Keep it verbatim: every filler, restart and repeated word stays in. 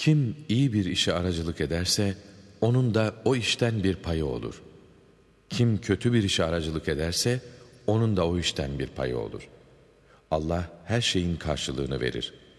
Kim iyi bir işe aracılık ederse, onun da o işten bir payı olur. Kim kötü bir işe aracılık ederse, onun da o işten bir payı olur. Allah her şeyin karşılığını verir.